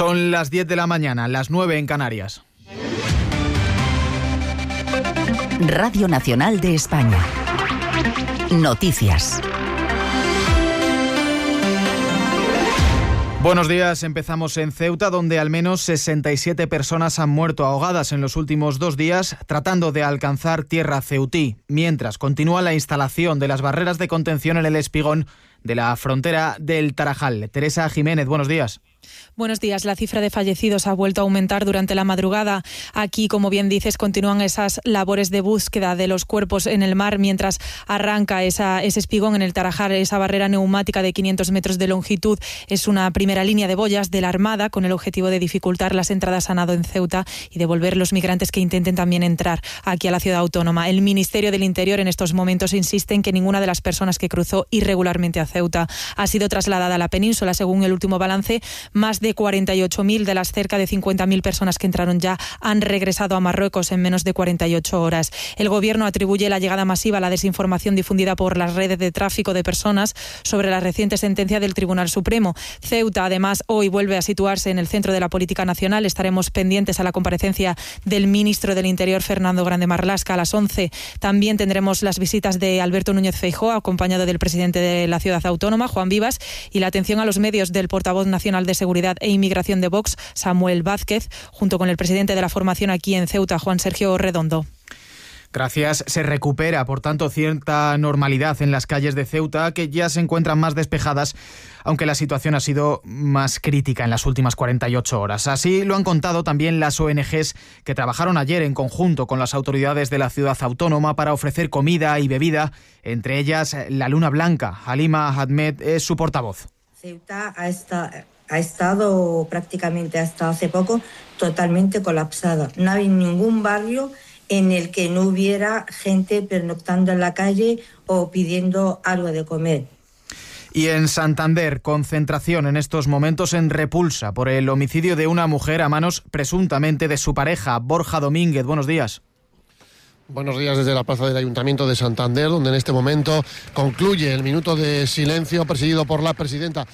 Son las 10 de la mañana, las 9 en Canarias. Radio Nacional de España. Noticias. Buenos días, empezamos en Ceuta, donde al menos 67 personas han muerto ahogadas en los últimos 2 días tratando de alcanzar tierra ceutí, mientras continúa la instalación de las barreras de contención en el espigón de la frontera del Tarajal. Teresa Jiménez, buenos días. Buenos días. La cifra de fallecidos ha vuelto a aumentar durante la madrugada. Aquí, como bien dices, continúan esas labores de búsqueda de los cuerpos en el mar mientras arranca ese espigón en el Tarajal. Esa barrera neumática de 500 metros de longitud es una primera línea de boyas de la Armada con el objetivo de dificultar las entradas a nado en Ceuta y devolver los migrantes que intenten también entrar aquí a la ciudad autónoma. El Ministerio del Interior en estos momentos insiste en que ninguna de las personas que cruzó irregularmente a Ceuta ha sido trasladada a la península. Según el último balance, más de 48.000 de las cerca de 50.000 personas que entraron ya han regresado a Marruecos en menos de 48 horas. El Gobierno atribuye la llegada masiva a la desinformación difundida por las redes de tráfico de personas sobre la reciente sentencia del Tribunal Supremo. Ceuta, además, hoy vuelve a situarse en el centro de la política nacional. Estaremos pendientes a la comparecencia del ministro del Interior, Fernando Grande Marlaska, a las 11. También tendremos las visitas de Alberto Núñez Feijóo, acompañado del presidente de la ciudad autónoma, Juan Vivas, y la atención a los medios del portavoz nacional de Seguridad e Inmigración de Vox, Samuel Vázquez, junto con el presidente de la formación aquí en Ceuta, Juan Sergio Redondo. Gracias. Se recupera, por tanto, cierta normalidad en las calles de Ceuta, que ya se encuentran más despejadas, aunque la situación ha sido más crítica en las últimas 48 horas. Así lo han contado también las ONGs que trabajaron ayer en conjunto con las autoridades de la ciudad autónoma para ofrecer comida y bebida, entre ellas la Luna Blanca. Halima Ahmed es su portavoz. Ceuta ha estado prácticamente hasta hace poco totalmente colapsada. No hay ningún barrio en el que no hubiera gente pernoctando en la calle o pidiendo algo de comer. Y en Santander, concentración en estos momentos en repulsa por el homicidio de una mujer a manos presuntamente de su pareja. Borja Domínguez, buenos días. Buenos días desde la plaza del Ayuntamiento de Santander, donde en este momento concluye el minuto de silencio presidido por la presidenta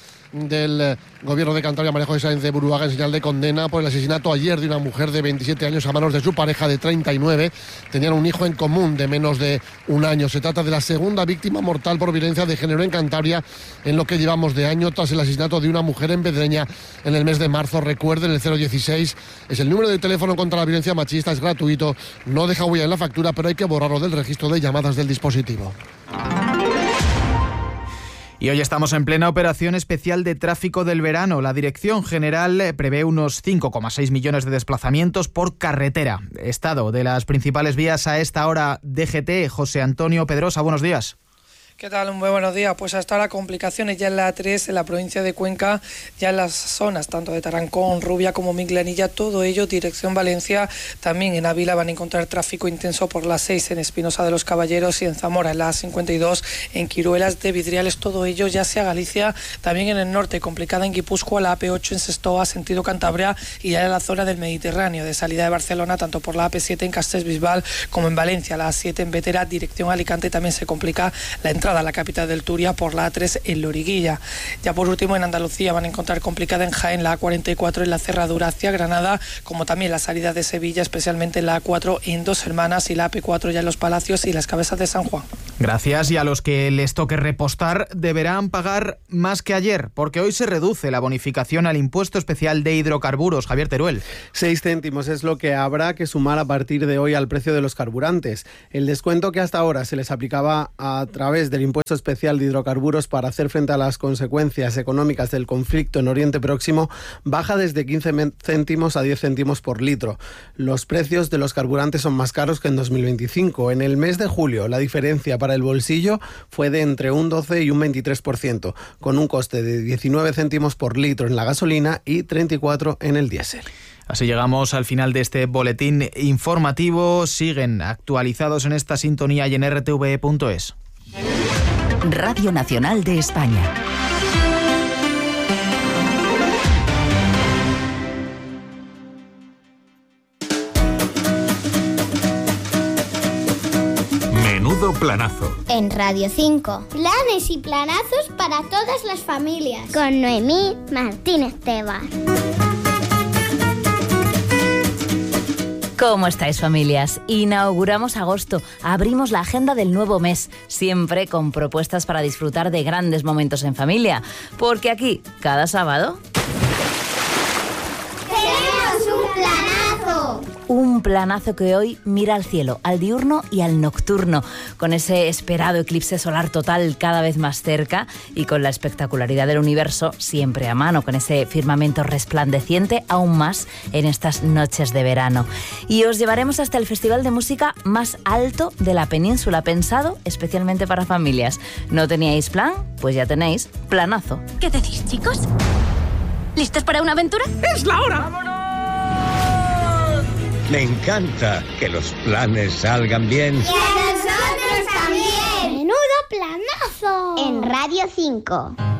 del Gobierno de Cantabria, María José Sáenz de Buruaga, en señal de condena por el asesinato ayer de una mujer de 27 años a manos de su pareja de 39. Tenían un hijo en común de menos de un año. Se trata de la segunda víctima mortal por violencia de género en Cantabria en lo que llevamos de año, tras el asesinato de una mujer en Pedreña en el mes de marzo. Recuerden, el 016 es el número de teléfono contra la violencia machista, es gratuito, no deja huella en la factura, pero hay que borrarlo del registro de llamadas del dispositivo. Y hoy estamos en plena operación especial de tráfico del verano. La Dirección General prevé unos 5,6 millones de desplazamientos por carretera. Estado de las principales vías a esta hora. DGT, José Antonio Pedrosa, buenos días. ¿Qué tal? Muy buenos días. Pues hasta ahora complicaciones ya en la A3, en la provincia de Cuenca, ya en las zonas tanto de Tarancón, Rubia como Miglanilla, todo ello dirección Valencia. También en Ávila van a encontrar tráfico intenso por la 6 en Espinosa de los Caballeros y en Zamora, en la A52, en Quiruelas de Vidriales, todo ello ya hacia Galicia. También en el norte, complicada en Guipúzcoa, la AP8 en Sestoa, sentido Cantabria, y ya en la zona del Mediterráneo, de salida de Barcelona, tanto por la AP7 en Castellbisbal como en Valencia, la A7 en Vetera, dirección Alicante, también se complica la entrada a la capital del Turia por la A3 en Loriguilla. Ya por último en Andalucía van a encontrar complicada en Jaén la A44 en la cerradura hacia Granada, como también la salida de Sevilla, especialmente la A4 en Dos Hermanas y la AP4 ya en Los Palacios y las Cabezas de San Juan. Gracias. Y a los que les toque repostar deberán pagar más que ayer, porque hoy se reduce la bonificación al impuesto especial de hidrocarburos. Javier Teruel. 6 céntimos es lo que habrá que sumar a partir de hoy al precio de los carburantes. El descuento que hasta ahora se les aplicaba a través del impuesto especial de hidrocarburos para hacer frente a las consecuencias económicas del conflicto en Oriente Próximo baja desde 15 céntimos a 10 céntimos por litro. Los precios de los carburantes son más caros que en 2025. En el mes de julio la diferencia para el bolsillo fue de entre un 12 y un 23%, con un coste de 19 céntimos por litro en la gasolina y 34 en el diésel. Así llegamos al final de este boletín informativo. Siguen actualizados en esta sintonía y en rtve.es. Radio Nacional de España. Menudo planazo. En Radio 5. Planes y planazos para todas las familias. Con Noemí Martínez Tebas. ¿Cómo estáis, familias? Inauguramos agosto, abrimos la agenda del nuevo mes, siempre con propuestas para disfrutar de grandes momentos en familia, porque aquí, cada sábado... ¡tenemos un planazo! Un planazo que hoy mira al cielo, al diurno y al nocturno, con ese esperado eclipse solar total cada vez más cerca y con la espectacularidad del universo siempre a mano, con ese firmamento resplandeciente aún más en estas noches de verano. Y os llevaremos hasta el festival de música más alto de la península, pensado especialmente para familias. ¿No teníais plan? Pues ya tenéis planazo. ¿Qué decís, chicos? ¿Listos para una aventura? ¡Es la hora! ¡Vámonos! Me encanta que los planes salgan bien. ¡Y a nosotros también! ¡Menudo planazo! En Radio 5.